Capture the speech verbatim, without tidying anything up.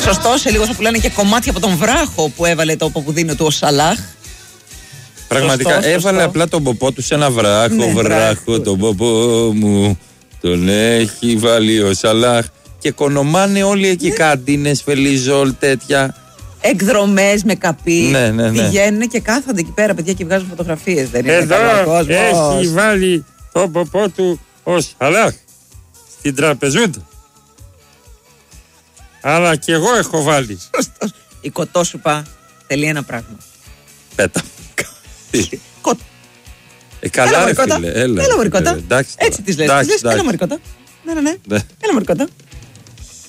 Σωστό, σε λίγο θα πουλάνε και κομμάτια από τον βράχο που έβαλε το ποπουδίνο του ο Σαλάχ. Πραγματικά σωστό, έβαλε σωστό. Απλά τον ποπό του σε ένα βράχο. Ναι, βράχο, βράχο, τον ποπό μου τον έχει βάλει ο Σαλάχ. Και κονομάνε όλοι εκεί, ναι. Καντίνες, Φελιζόλ, τέτοια. Εκδρομές με καπί. Ναι, ναι, ναι. Πηγαίνουν και κάθονται εκεί πέρα, παιδιά, και βγάζουν φωτογραφίες. Δεν είναι εδώ κόσμος. Έχει βάλει τον ποπό του ο Σαλάχ στην τραπεζούντα. Αλλά και εγώ έχω βάλει. Η κοτόσουπα τελεί ένα πράγμα. Πέτα. Κοτ. Ε, καλά, ρε φίλε. Έλα, έλα μωρικότα. Έτσι τις λες. Έλα μωρικότα. Ναι, ναι, ναι. Έλα μωρικότα.